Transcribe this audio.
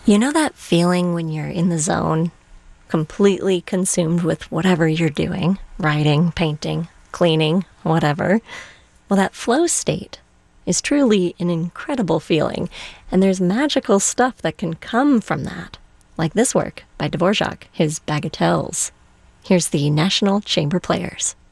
You know that feeling when you're in the zone, completely consumed with whatever you're doing, writing, painting, cleaning, whatever? Well, that flow state is truly an incredible feeling, and there's magical stuff that can come from that, like this work by Dvorak, his Bagatelles. Here's the National Chamber Players.